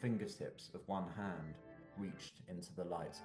fingertips of one hand reached into the light.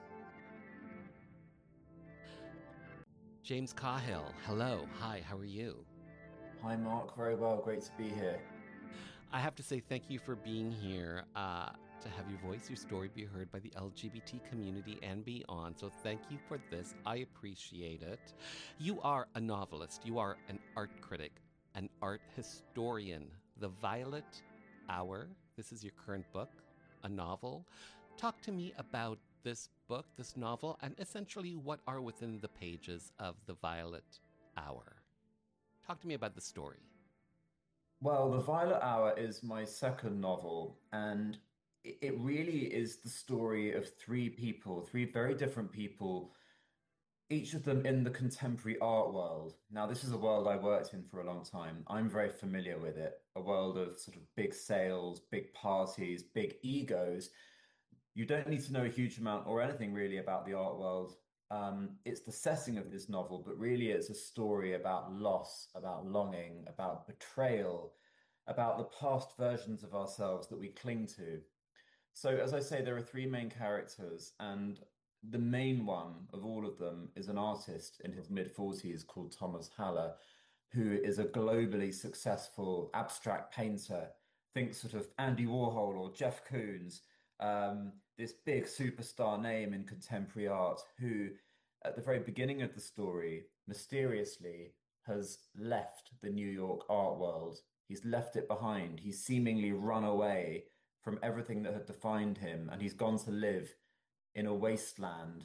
James Cahill, hello. Hi, how are you? Hi, Mark. Very well. Great to be here. I have to say thank you for being here to have your voice, your story be heard by the LGBT community and beyond. So thank you for this. I appreciate it. You are a novelist, you are an art critic, an art historian. The Violet Hour, this is your current book, a novel. Talk to me about this book, this novel, and essentially what are within the pages of The Violet Hour. Talk to me about the story. Well, The Violet Hour is my second novel, and it really is the story of three people, three very different people, each of them in the contemporary art world. Now, this is a world I worked in for a long time. I'm very familiar with it, a world of sort of big sales, big parties, big egos. You don't need to know a huge amount or anything really about the art world. It's the setting of this novel, but really it's a story about loss, about longing, about betrayal, about the past versions of ourselves that we cling to. So, as I say, there are three main characters, and the main one of all of them is an artist in his mid-40s called Thomas Haller, who is a globally successful abstract painter. Think sort of Andy Warhol or Jeff Koons, this big superstar name in contemporary art, who at the very beginning of the story, mysteriously has left the New York art world. He's left it behind. He's seemingly run away from everything that had defined him, and he's gone to live in a wasteland.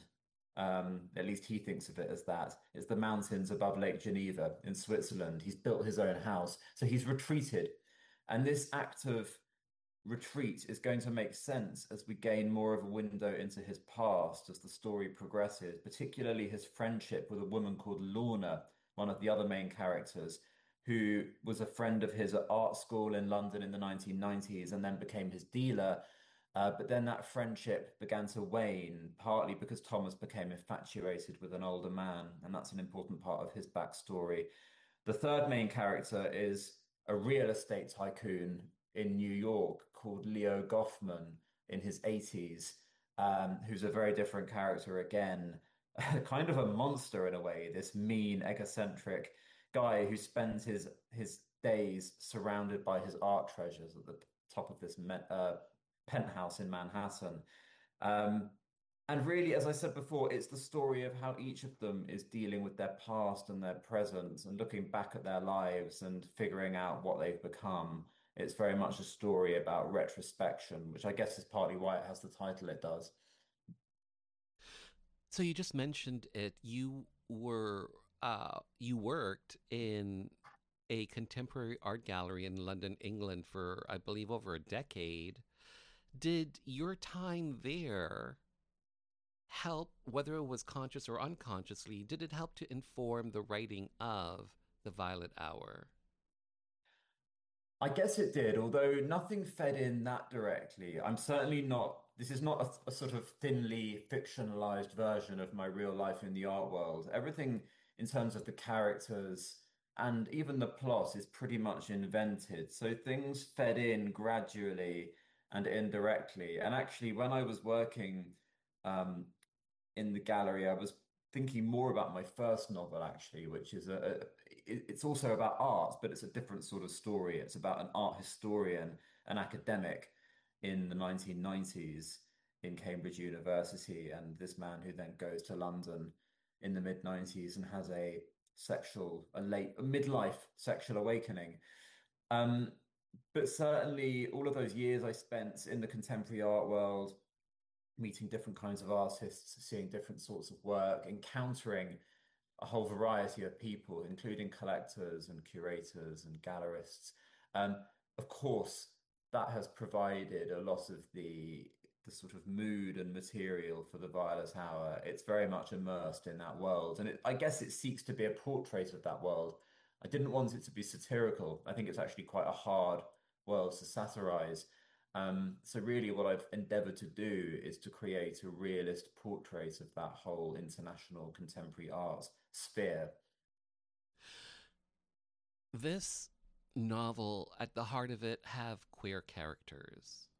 At least he thinks of it as that. It's the mountains above Lake Geneva in Switzerland. He's built his own house, so he's retreated. And this act of retreat is going to make sense as we gain more of a window into his past as the story progresses, particularly his friendship with a woman called Lorna, one of the other main characters, who was a friend of his at art school in London in the 1990s and then became his dealer. But then that friendship began to wane, partly because Thomas became infatuated with an older man, and that's an important part of his backstory. The third main character is a real estate tycoon in New York called Leo Goffman in his 80s, who's a very different character again, kind of a monster in a way, this mean, eccentric guy who spends his days surrounded by his art treasures at the top of this penthouse in Manhattan. Um, and really, as I said before, it's the story of how each of them is dealing with their past and their present and looking back at their lives and figuring out what they've become. It's very much a story about retrospection, which I guess is partly why it has the title it does. So you just mentioned it. You worked in a contemporary art gallery in London, England for I believe over a decade. Did your time there help, whether it was conscious or unconsciously, did it help to inform the writing of The Violet Hour? I guess it did, although nothing fed in that directly. I'm certainly not, this is not a sort of thinly fictionalized version of my real life in the art world. Everything in terms of the characters and even the plot is pretty much invented. So things fed in gradually and indirectly. And actually, when I was working, um, in the gallery, I was thinking more about my first novel, actually, which is it's also about art, but it's a different sort of story. It's about an art historian, an academic in the 1990s in Cambridge University, and this man who then goes to London in the mid 90s and has a midlife sexual awakening. Um, but certainly all of those years I spent in the contemporary art world, meeting different kinds of artists, seeing different sorts of work, encountering a whole variety of people, including collectors and curators and gallerists. Um, of course, that has provided a lot of the sort of mood and material for the Violet Hour. It's very much immersed in that world, and I guess it seeks to be a portrait of that world. I didn't want it to be satirical. I think it's actually quite a hard world to satirize. So really what I've endeavored to do is to create a realist portrait of that whole international contemporary art sphere. This novel, at the heart of it, have queer characters.